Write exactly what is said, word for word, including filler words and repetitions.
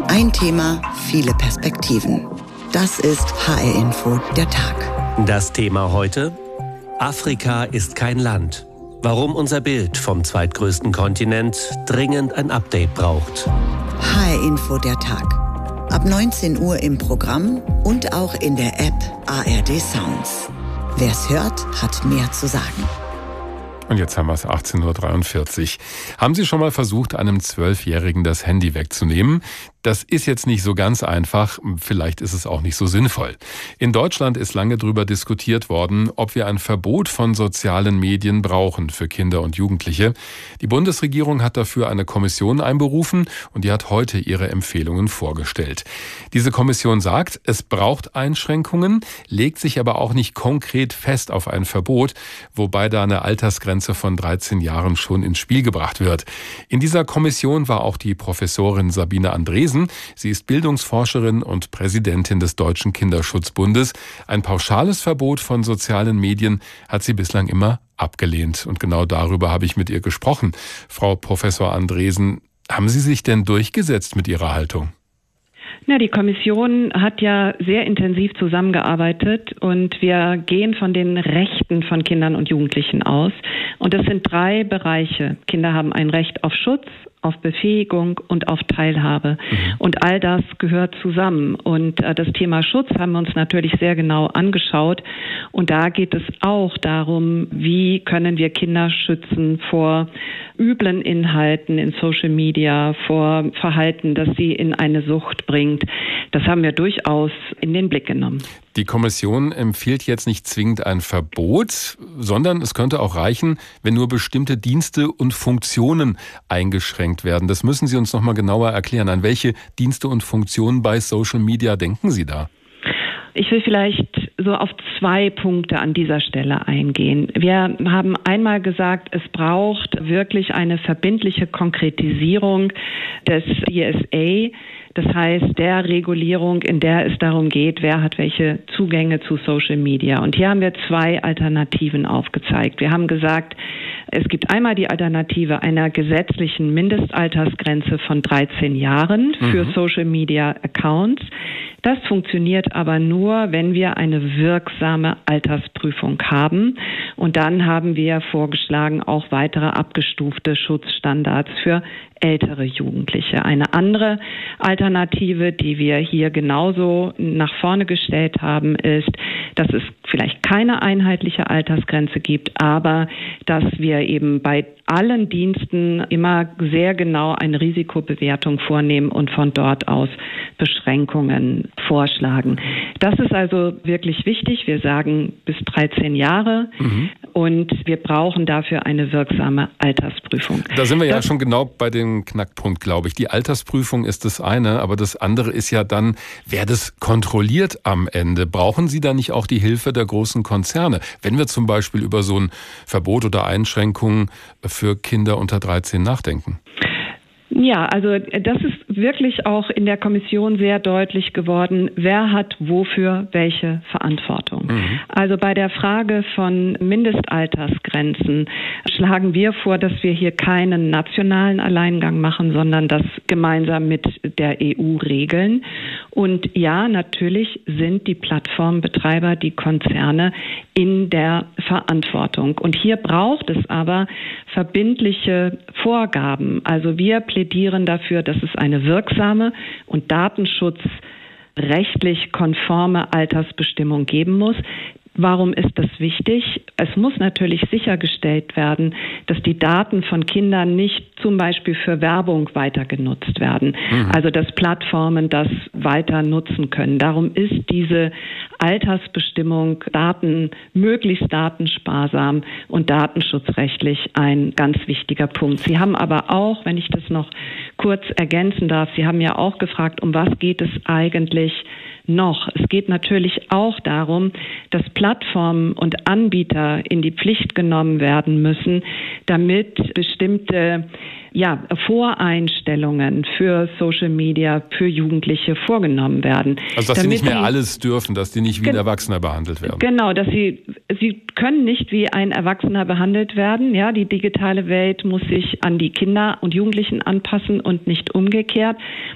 Ein Thema, viele Perspektiven. Das ist H R Info, der Tag. Das Thema heute: Afrika ist kein Land. Warum unser Bild vom zweitgrößten Kontinent dringend ein Update braucht. H R Info, der Tag. Ab neunzehn Uhr im Programm und auch in der App A R D Sounds. Wer's hört, hat mehr zu sagen. Und jetzt haben wir es achtzehn Uhr dreiundvierzig. Haben Sie schon mal versucht, einem Zwölfjährigen das Handy wegzunehmen? Das ist jetzt nicht so ganz einfach, vielleicht ist es auch nicht so sinnvoll. In Deutschland ist lange darüber diskutiert worden, ob wir ein Verbot von sozialen Medien brauchen für Kinder und Jugendliche. Die Bundesregierung hat dafür eine Kommission einberufen und die hat heute ihre Empfehlungen vorgestellt. Diese Kommission sagt, es braucht Einschränkungen, legt sich aber auch nicht konkret fest auf ein Verbot, wobei da eine Altersgrenze von dreizehn Jahren schon ins Spiel gebracht wird. In dieser Kommission war auch die Professorin Sabine Andresen. Sie ist Bildungsforscherin und Präsidentin des Deutschen Kinderschutzbundes. Ein pauschales Verbot von sozialen Medien hat sie bislang immer abgelehnt. Und genau darüber habe ich mit ihr gesprochen. Frau Professor Andresen, haben Sie sich denn durchgesetzt mit Ihrer Haltung? Na, die Kommission hat ja sehr intensiv zusammengearbeitet und wir gehen von den Rechten von Kindern und Jugendlichen aus. Und das sind drei Bereiche. Kinder haben ein Recht auf Schutz, auf Befähigung und auf Teilhabe. Mhm. Und all das gehört zusammen. Und äh, das Thema Schutz haben wir uns natürlich sehr genau angeschaut. Und da geht es auch darum, wie können wir Kinder schützen vor üblen Inhalten in Social Media, vor Verhalten, das sie in eine Sucht bringt. Das haben wir durchaus in den Blick genommen. Die Kommission empfiehlt jetzt nicht zwingend ein Verbot, sondern es könnte auch reichen, wenn nur bestimmte Dienste und Funktionen eingeschränkt werden. Das müssen Sie uns noch mal genauer erklären. An welche Dienste und Funktionen bei Social Media denken Sie da? Ich will vielleicht so auf zwei Punkte an dieser Stelle eingehen. Wir haben einmal gesagt, es braucht wirklich eine verbindliche Konkretisierung des D S A, das heißt der Regulierung, in der es darum geht, wer hat welche Zugänge zu Social Media. Und hier haben wir zwei Alternativen aufgezeigt. Wir haben gesagt, es gibt einmal die Alternative einer gesetzlichen Mindestaltersgrenze von dreizehn Jahren für mhm. Social Media Accounts. Das funktioniert aber nur, wenn wir eine wirksame Altersprüfung haben. Und dann haben wir vorgeschlagen, auch weitere abgestufte Schutzstandards für ältere Jugendliche. Eine andere Alternative, die wir hier genauso nach vorne gestellt haben, ist, dass es vielleicht keine einheitliche Altersgrenze gibt, aber dass wir eben bei allen Diensten immer sehr genau eine Risikobewertung vornehmen und von dort aus Beschränkungen vorschlagen. Das ist also wirklich wichtig. Wir sagen bis dreizehn Jahre mhm. und wir brauchen dafür eine wirksame Altersprüfung. Da sind wir ja das, schon genau bei dem Knackpunkt, glaube ich. Die Altersprüfung ist das eine, aber das andere ist ja dann, wer das kontrolliert am Ende. Brauchen Sie da nicht auch die Hilfe der großen Konzerne? Wenn wir zum Beispiel über so ein Verbot oder Einschränkungen für Kinder unter dreizehn nachdenken. Ja, also das ist wirklich auch in der Kommission sehr deutlich geworden, wer hat wofür welche Verantwortung. Mhm. Also bei der Frage von Mindestaltersgrenzen schlagen wir vor, dass wir hier keinen nationalen Alleingang machen, sondern das gemeinsam mit der E U regeln. Und ja, natürlich sind die Plattformbetreiber, die Konzerne in der Verantwortung. Und hier braucht es aber verbindliche Vorgaben. Also wir plädieren dafür, dass es eine wirksame und datenschutzrechtlich konforme Altersbestimmung geben muss. Warum ist das wichtig? Es muss natürlich sichergestellt werden, dass die Daten von Kindern nicht zum Beispiel für Werbung weiter genutzt werden. Mhm. Also dass Plattformen das weiter nutzen können. Darum ist diese Altersbestimmung Daten, möglichst datensparsam und datenschutzrechtlich ein ganz wichtiger Punkt. Sie haben aber auch, wenn ich das noch kurz ergänzen darf, Sie haben ja auch gefragt, um was geht es eigentlich noch? Es geht natürlich auch darum, dass Plattformen und Anbieter in die Pflicht genommen werden müssen, damit bestimmte ja, Voreinstellungen für Social Media, für Jugendliche vorgenommen werden. Also dass damit sie nicht mehr sie, alles dürfen, dass die nicht wie ein Erwachsener behandelt werden. Genau, dass sie, sie können nicht wie ein Erwachsener behandelt werden. Ja, die digitale Welt muss sich an die Kinder und Jugendlichen anpassen und nicht umgekehrt.